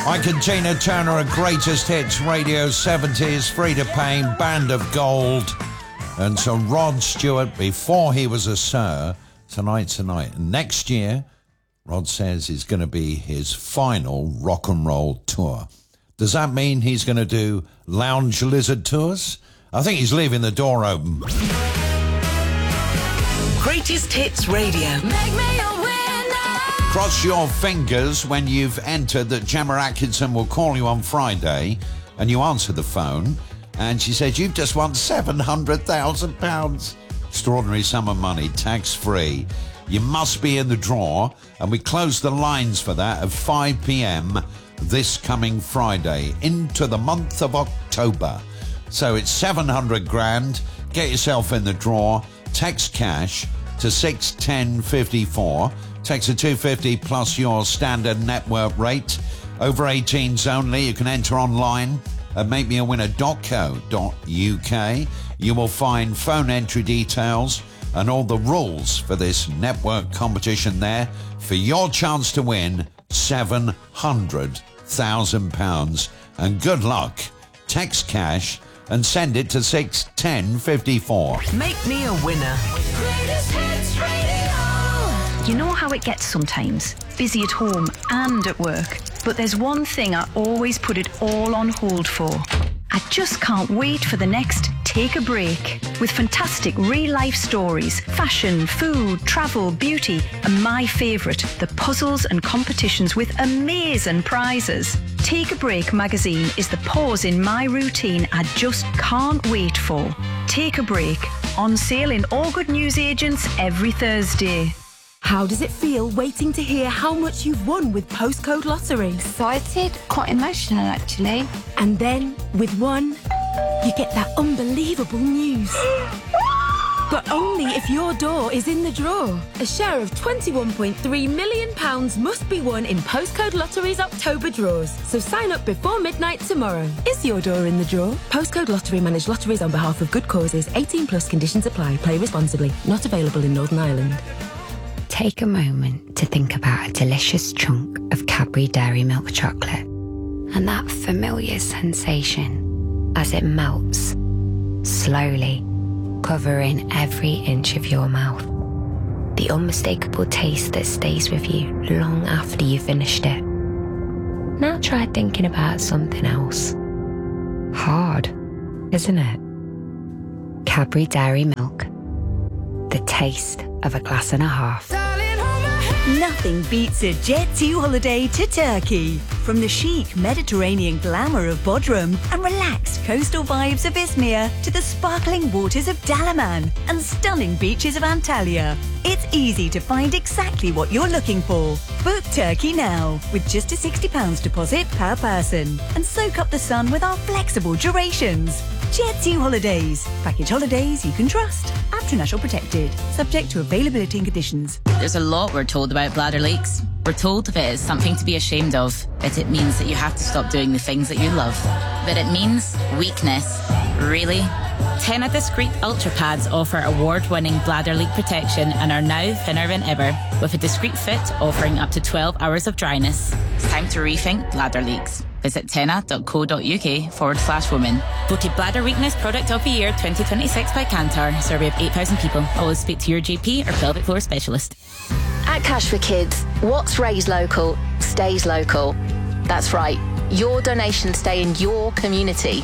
Ike and Tina Turner, a greatest hits, radio 70s, Frida Payne, Band of Gold, and so Rod Stewart, before he was a Sir, Tonight. And next year, Rod says is going to be his final rock and roll tour. Does that mean he's going to do Lounge Lizard tours? I think he's leaving the door open. Greatest Hits Radio. Make me a winner. Cross your fingers when you've entered that Gemma Atkinson will call you on Friday and you answer the phone and she says, you've just won £700,000. Extraordinary sum of money, tax-free. You must be in the draw, and we close the lines for that at 5 p.m. this coming Friday into the month of October. So it's 700 grand. Get yourself in the draw. Text cash to 61054. Text a 250 plus your standard network rate. Over 18s only. You can enter online at makemeawinner.co.uk. You will find phone entry details and all the rules for this network competition there for your chance to win £700,000. And good luck. Text cash and send it to 61054. Make me a winner. Greatest Hits Radio. You know how it gets sometimes, busy at home and at work. But there's one thing I always put it all on hold for. I just can't wait for the next Take a Break. With fantastic real-life stories, fashion, food, travel, beauty, and my favourite, the puzzles and competitions with amazing prizes. Take a Break magazine is the pause in my routine I just can't wait for. Take a Break, on sale in all good newsagents every Thursday. How does it feel waiting to hear how much you've won with Postcode Lottery? Excited, quite emotional actually. And then, with one, you get that unbelievable news. But only if your door is in the draw. A share of £21.3 million must be won in Postcode Lottery's October draws. So sign up before midnight tomorrow. Is your door in the draw? Postcode Lottery manage lotteries on behalf of good causes. 18 plus conditions apply. Play responsibly. Not available in Northern Ireland. Take a moment to think about a delicious chunk of Cadbury Dairy Milk chocolate and that familiar sensation as it melts, slowly covering every inch of your mouth. The unmistakable taste that stays with you long after you've finished it. Now try thinking about something else. Hard, isn't it? Cadbury Dairy Milk. The taste of a glass and a half. Nothing beats a Jet 2 holiday to Turkey. From the chic Mediterranean glamour of Bodrum and relaxed coastal vibes of Izmir to the sparkling waters of Dalaman and stunning beaches of Antalya, it's easy to find exactly what you're looking for. Book Turkey now with just a £60 deposit per person and soak up the sun with our flexible durations. Jet 2 Holidays. Package holidays you can trust. International protected. Subject to availability and conditions. There's a lot we're told about bladder leaks. We're told if it is something to be ashamed of, that it means that you have to stop doing the things that you love. But it means weakness. Really? Tena Discreet Ultra Pads offer award-winning bladder leak protection and are now thinner than ever, with a discreet fit offering up to 12 hours of dryness. It's time to rethink bladder leaks. Visit tena.co.uk/women. Voted Bladder Weakness Product of the Year 2026 by Kantar. Survey of 8,000 people. Always speak to your GP or pelvic floor specialist. At Cash for Kids, what's raised local stays local. That's right. Your donations stay in your community.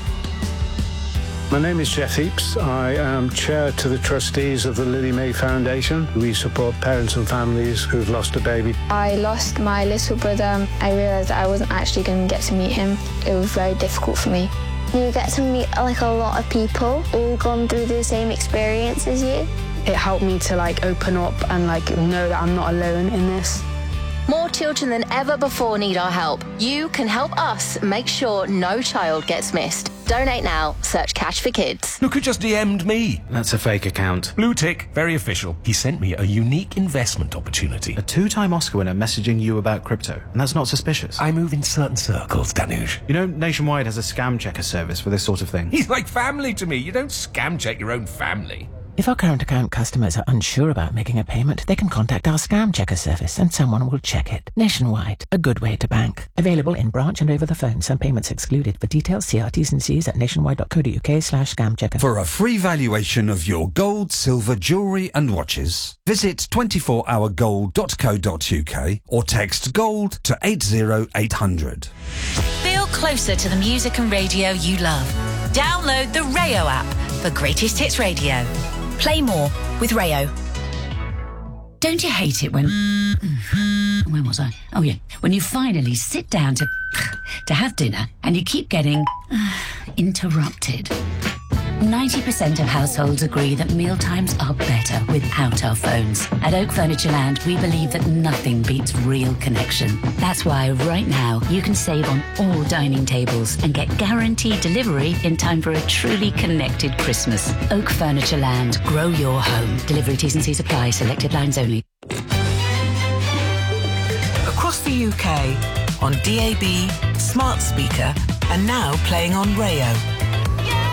My name is Jeff Heaps. I am chair to the trustees of the Lily May Foundation. We support parents and families who've lost a baby. I lost my little brother. I realised that I wasn't actually going to get to meet him. It was very difficult for me. You get to meet like a lot of people, all gone through the same experience as you. It helped me to open up and know that I'm not alone in this. More children than ever before need our help. You can help us make sure no child gets missed. Donate now. Search Cash for Kids. Look who just DM'd me. That's a fake account. Blue tick, very official. He sent me a unique investment opportunity. A 2-time Oscar winner messaging you about crypto, and that's not suspicious. I move in certain circles, Danush. You know, Nationwide has a scam checker service for this sort of thing. He's like family to me. You don't scam check your own family. If our current account customers are unsure about making a payment, they can contact our Scam Checker service and someone will check it. Nationwide, a good way to bank. Available in branch and over the phone. Some payments excluded. For details, see our T's and C's at nationwide.co.uk/scamchecker. For a free valuation of your gold, silver, jewellery and watches, visit 24hourgold.co.uk or text GOLD to 80800. Feel closer to the music and radio you love. Download the Rayo app for Greatest Hits Radio. Play more with Rayo. Don't you hate it when... Where was I? Oh, yeah. When you finally sit down to have dinner and you keep getting interrupted. 90% of households agree that mealtimes are better without our phones. At Oak Furniture Land, we believe that nothing beats real connection. That's why right now you can save on all dining tables and get guaranteed delivery in time for a truly connected Christmas. Oak Furniture Land. Grow your home. Delivery T's and C's apply. Selected lines only. Across the UK, on DAB, smart speaker, and now playing on Rayo.